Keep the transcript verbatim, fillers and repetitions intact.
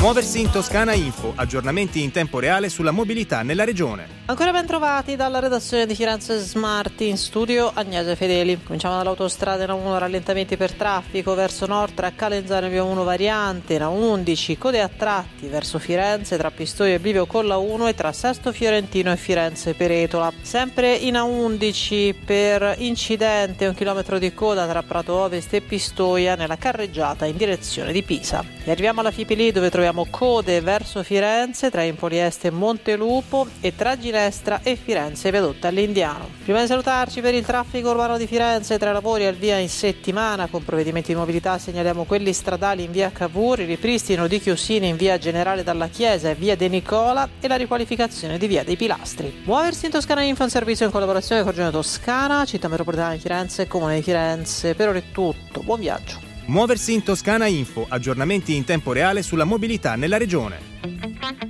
Muoversi in Toscana Info, aggiornamenti in tempo reale sulla mobilità nella regione. Ancora ben trovati dalla redazione di Firenze Smart, in studio Agnese Fedeli. Cominciamo dall'autostrada N A uno, rallentamenti per traffico verso nord tra Calenzano e Via uno variante, N A undici, code a tratti verso Firenze tra Pistoia e Bivio con la uno e tra Sesto Fiorentino e Firenze Peretola. Sempre in A undici per incidente, un chilometro di coda tra Prato Ovest e Pistoia nella carreggiata in direzione di Pisa. E arriviamo alla Fipili, dove troviamo code verso Firenze tra Empoli Est e Montelupo e tra Ginestra e Firenze Viadotta all'Indiano. Prima di salutarci, per il traffico urbano di Firenze, tra lavori al via in settimana con provvedimenti di mobilità segnaliamo quelli stradali in via Cavour, il ripristino di chiosine in via Generale Dalla Chiesa e via De Nicola e la riqualificazione di via dei Pilastri. Muoversi in Toscana Info, un servizio in collaborazione con Regione Toscana, Città Metropolitana di Firenze e Comune di Firenze. Per ora è tutto, buon viaggio. Muoversi in Toscana Info, aggiornamenti in tempo reale sulla mobilità nella regione.